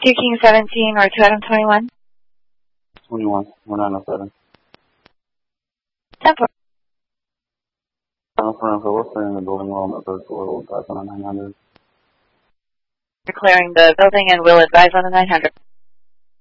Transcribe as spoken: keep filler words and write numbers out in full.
two King seventeen or two Adam twenty-one? twenty-one, one nine oh seven. ten four. I'm from so we're clearing the building while I'm at third floor, we'll advise on the nine hundred. You're clearing the building and we'll advise on the nine hundred.